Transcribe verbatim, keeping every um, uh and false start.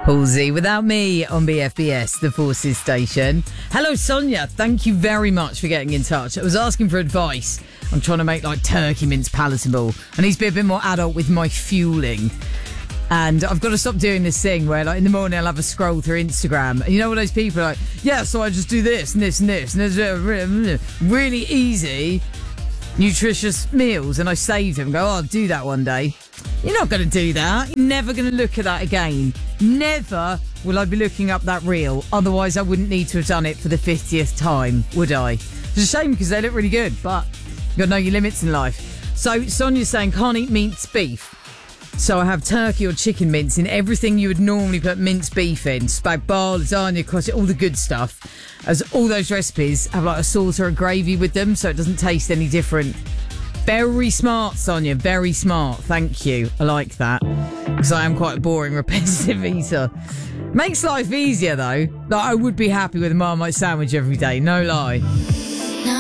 Halsey, without me on B F B S, the Forces station. Hello, Sonia. Thank you very much for getting in touch. I was asking for advice. I'm trying to make like turkey mince palatable. I need to be a bit more adult with my fueling. And I've got to stop doing this thing where, like, in the morning I'll have a scroll through Instagram. And you know what those people are like, yeah, so I just do this and this and this. And there's really easy, nutritious meals. And I save them and go, oh, I'll do that one day. You're not going to do that. You're never going to look at that again. Never will I be looking up that reel. Otherwise, I wouldn't need to have done it for the fiftieth time, would I? It's a shame because they look really good, but you've got to know your limits in life. So Sonia's saying, can't eat minced beef. So I have turkey or chicken mince in everything you would normally put minced beef in. Spag bol, lasagna, crotchet, all the good stuff. As all those recipes have like a sauce or a gravy with them, so it doesn't taste any different. Very smart, Sonia. Very smart. Thank you. I like that. Because I am quite a boring, repetitive eater. Makes life easier, though. Like, I would be happy with a Marmite sandwich every day. No lie.